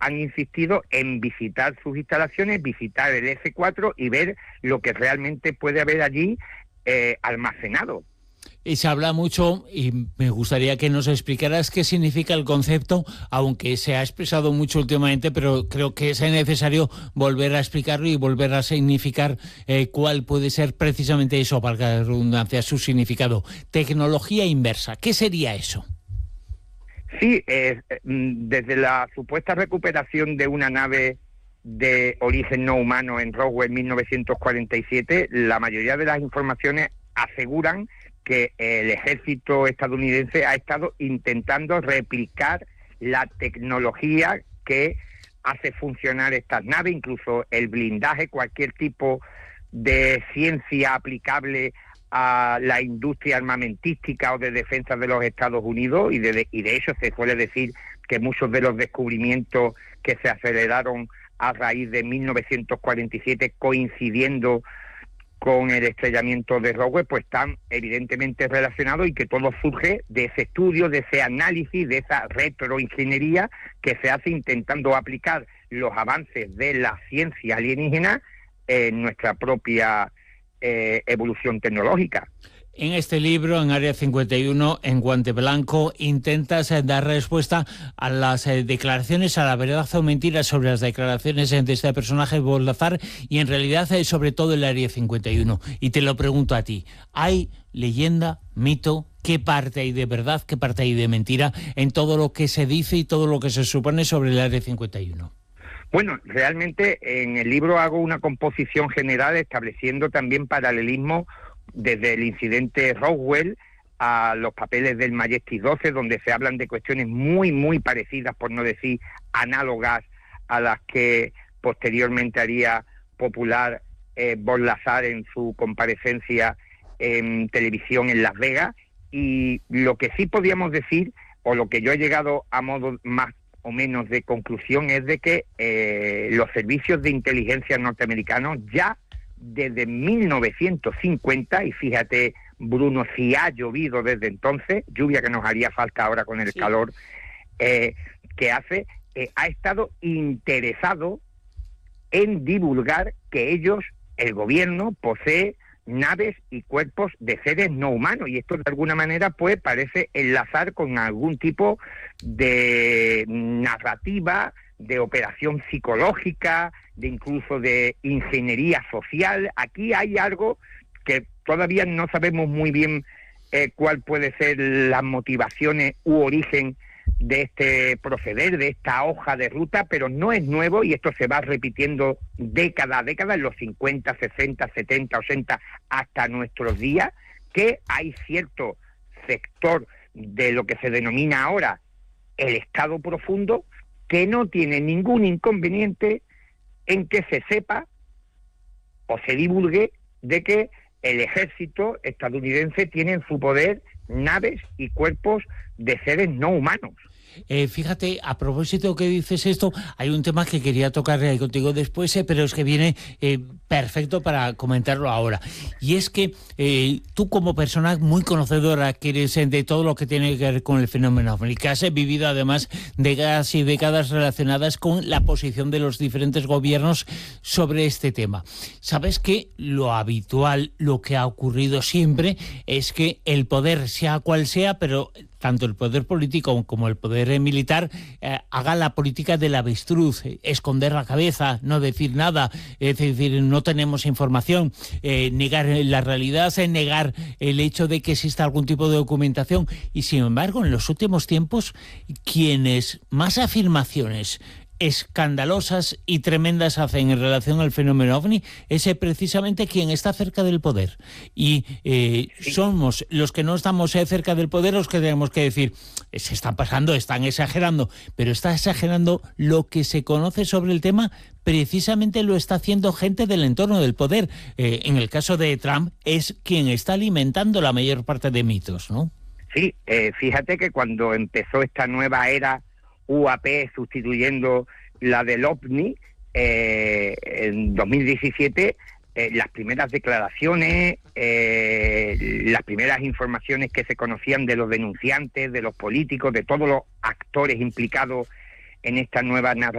han insistido en visitar sus instalaciones, visitar el F4 y ver lo que realmente puede haber allí almacenado. Y se habla mucho, y me gustaría que nos explicaras qué significa el concepto, aunque se ha expresado mucho últimamente, pero creo que es necesario volver a explicarlo y volver a significar cuál puede ser precisamente eso, valga la redundancia, su significado. Tecnología inversa, ¿qué sería eso? Sí, desde la supuesta recuperación de una nave de origen no humano en Roswell en 1947, la mayoría de las informaciones aseguran que el ejército estadounidense ha estado intentando replicar la tecnología que hace funcionar estas naves, incluso el blindaje, cualquier tipo de ciencia aplicable a la industria armamentística o de defensa de los Estados Unidos, y de hecho se suele decir que muchos de los descubrimientos que se aceleraron a raíz de 1947, coincidiendo con el estrellamiento de Roswell, pues están evidentemente relacionados, y que todo surge de ese estudio, de ese análisis, de esa retroingeniería que se hace intentando aplicar los avances de la ciencia alienígena en nuestra propia evolución tecnológica. En este libro, en Área 51, en Guante Blanco, intentas dar respuesta a las declaraciones, a la verdad o mentira sobre las declaraciones de este personaje, Boldazar, y en realidad sobre todo el Área 51. Y te lo pregunto a ti, ¿hay leyenda, mito? ¿Qué parte hay de verdad, qué parte hay de mentira en todo lo que se dice y todo lo que se supone sobre el Área 51? Bueno, realmente en el libro hago una composición general estableciendo también paralelismo desde el incidente Roswell a los papeles del Majestic 12, donde se hablan de cuestiones muy, muy parecidas, por no decir análogas, a las que posteriormente haría popular Boldazar en su comparecencia en televisión en Las Vegas. Y lo que sí podíamos decir, o lo que yo he llegado a modo más o menos de conclusión, es de que los servicios de inteligencia norteamericanos ya desde 1950, y fíjate, Bruno, si ha llovido desde entonces, lluvia que nos haría falta ahora con el calor que hace, ha estado interesado en divulgar que ellos, el gobierno, posee naves y cuerpos de seres no humanos, y esto de alguna manera pues parece enlazar con algún tipo de narrativa, de operación psicológica, de incluso de ingeniería social. Aquí hay algo que todavía no sabemos muy bien cuál puede ser las motivaciones u origen de este proceder, de esta hoja de ruta, pero no es nuevo, y esto se va repitiendo década a década, en los 50, 60, 70, 80, hasta nuestros días, que hay cierto sector de lo que se denomina ahora el Estado profundo que no tiene ningún inconveniente en que se sepa o se divulgue de que el ejército estadounidense tiene en su poder naves y cuerpos de seres no humanos. Fíjate, a propósito que dices esto, hay un tema que quería tocar contigo después, pero es que viene perfecto para comentarlo ahora. Y es que tú, como persona muy conocedora que eres de todo lo que tiene que ver con el fenómeno OVNI, que has vivido además décadas y décadas relacionadas con la posición de los diferentes gobiernos sobre este tema, sabes que lo habitual, lo que ha ocurrido siempre, es que el poder, sea cual sea, pero tanto el poder político como el poder militar, haga la política del avestruz, esconder la cabeza, no decir nada, es decir, no tenemos información, negar la realidad, negar el hecho de que exista algún tipo de documentación. Y sin embargo, en los últimos tiempos, quienes más afirmaciones escandalosas y tremendas hacen en relación al fenómeno OVNI es precisamente quien está cerca del poder, y somos los que no estamos cerca del poder los que tenemos que decir, se están pasando, están exagerando, pero está exagerando lo que se conoce sobre el tema, precisamente lo está haciendo gente del entorno del poder. En el caso de Trump es quien está alimentando la mayor parte de mitos, ¿no? Sí, fíjate que cuando empezó esta nueva era UAP sustituyendo la del OVNI, en 2017, las primeras declaraciones, las primeras informaciones que se conocían de los denunciantes, de los políticos, de todos los actores implicados en esta nueva narrativa